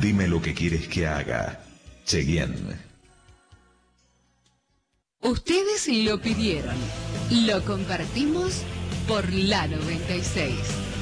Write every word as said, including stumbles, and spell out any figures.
Dime lo que quieres que haga. Cheyenne. Ustedes lo pidieron. Lo compartimos por la noventa y seis.